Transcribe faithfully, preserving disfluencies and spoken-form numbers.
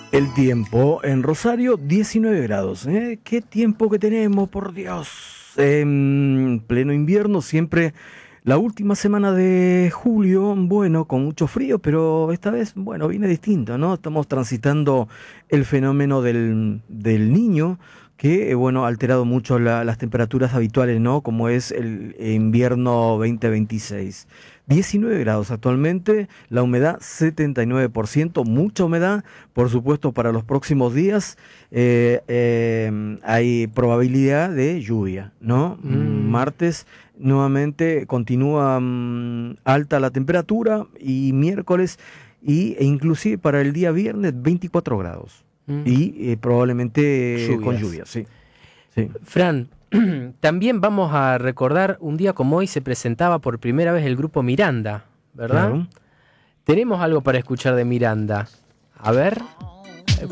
El tiempo en Rosario, diecinueve grados. ¿eh? ¿Qué tiempo que tenemos, por Dios? En pleno invierno, siempre la última semana de julio, bueno, con mucho frío, pero esta vez, bueno, viene distinto, ¿no? Estamos transitando el fenómeno del, del Niño, que, eh, bueno, ha alterado mucho la- las temperaturas habituales, ¿no? Como es el invierno veinte veintiséis. diecinueve grados actualmente, la humedad setenta y nueve por ciento, mucha humedad, por supuesto, para los próximos días eh, eh, hay probabilidad de lluvia, ¿no? Mm, Mm, Martes nuevamente continúa mm, alta la temperatura y miércoles y, e inclusive para el día viernes veinticuatro grados mm. y eh, probablemente con Lluvias. lluvia, sí, sí, Fran, también vamos a recordar un día como hoy se presentaba por primera vez el grupo Miranda, ¿verdad? claro. Tenemos algo para escuchar de Miranda. A ver.